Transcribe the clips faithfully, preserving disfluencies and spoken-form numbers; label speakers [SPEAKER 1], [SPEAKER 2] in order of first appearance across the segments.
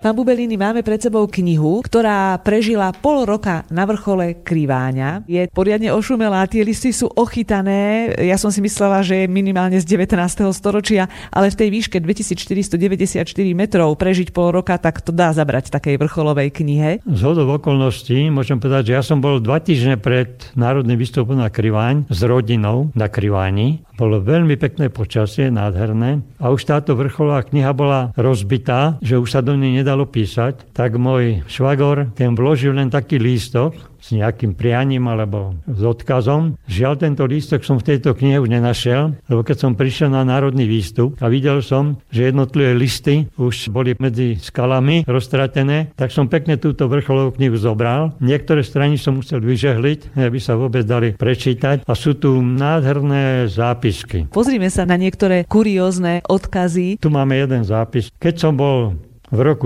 [SPEAKER 1] Pán Bubelíny, máme pred sebou knihu, ktorá prežila pol roka na vrchole Kriváňa. Je poriadne ošumelá, tie listy sú ochytané. Ja som si myslela, že je minimálne z devätnásteho storočia, ale v tej výške dvetisícštyristodeväťdesiatštyri metrov prežiť pol roka, tak to dá zabrať takej vrcholovej knihe.
[SPEAKER 2] Zhodou okolností môžem povedať, že ja som bol dva týždne pred národným výstupom na Kriváň s rodinou na Kriváni. Bolo veľmi pekné počasie, nádherné. A už táto vrcholová kniha bola rozbitá, že už sa do nej nedalo písať. Tak môj švagor, ten vložil len taký lístok s nejakým prianím alebo s odkazom. Žiaľ, tento lístok som v tejto knihe už nenašiel, lebo keď som prišiel na národný výstup a videl som, že jednotlivé listy už boli medzi skalami roztratené, tak som pekne túto vrcholovú knihu zobral. Niektoré strany som musel vyžehliť, aby sa vôbec dali prečítať. A sú tu nádherné zápisky.
[SPEAKER 1] Pozrime sa na niektoré kuriózne odkazy.
[SPEAKER 2] Tu máme jeden zápis. Keď som bol v roku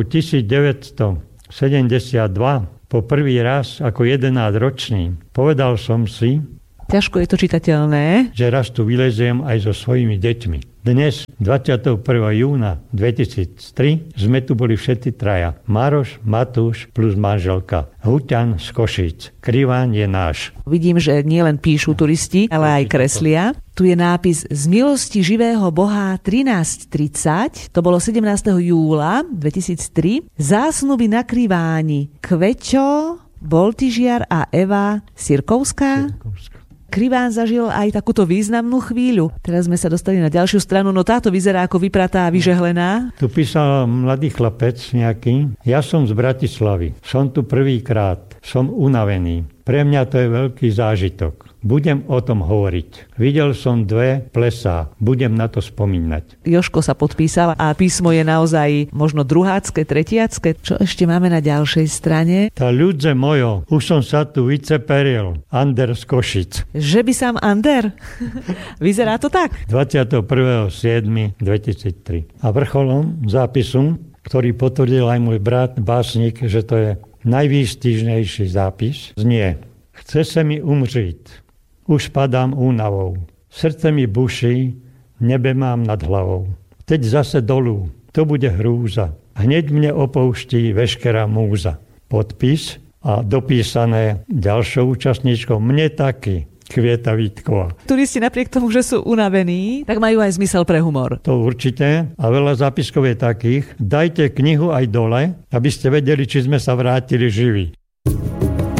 [SPEAKER 2] devätnásťsedemdesiatdva po prvý raz ako jedenásťročný, povedal som si,
[SPEAKER 1] ťažko je to čitateľné,
[SPEAKER 2] že raz tu vyleziem aj so svojimi deťmi. Dnes, dvadsiateho prvého júna dvetisíctri, sme tu boli všetci traja. Maroš, Matúš plus manželka. Huťan z Košíc. Kriváň je náš.
[SPEAKER 1] Vidím, že nielen píšu turisti, ale aj kreslia. Tu je nápis Z milosti živého Boha trinásť tridsať, to bolo sedemnásteho júla dvetisíctri. Zásnuby na Kriváni. Kveťo, Boltyžiar a Eva Sirkovská.
[SPEAKER 2] Sirkovská.
[SPEAKER 1] Kriván zažil aj takúto významnú chvíľu. Teraz sme sa dostali na ďalšiu stranu, no táto vyzerá ako vypratá a vyžehlená.
[SPEAKER 2] Tu písal mladý chlapec nejaký. Ja som z Bratislavy. Som tu prvýkrát. Som unavený. Pre mňa to je veľký zážitok. Budem o tom hovoriť. Videl som dve plesá. Budem na to spomínať.
[SPEAKER 1] Jožko sa podpísal a písmo je naozaj možno druhácké, tretiacké. Čo ešte máme na ďalšej strane?
[SPEAKER 2] Tá ľudze mojo, už som sa tu vyceperil. Ander z Košic.
[SPEAKER 1] Že by sám Ander? Vyzerá to tak?
[SPEAKER 2] dvadsiateho prvého júla dvetisíctri. A vrcholom zápisu, ktorý potvrdil aj môj brat básnik, že to je najvýstižnejší zápis, znie: Chce sa mi umřít, už padám únavou, srdce mi buší, nebe mám nad hlavou. Teď zase dolů, to bude hrúza, hneď mne opouští veškerá múza. Podpis a dopísané ďalšou účastníčkou, mne taky, Kvieta Vítková.
[SPEAKER 1] Turisti napriek tomu, že sú unavení, tak majú aj zmysel pre humor.
[SPEAKER 2] To určite. A veľa zápiskov je takých. Dajte knihu aj dole, aby ste vedeli, či sme sa vrátili živí.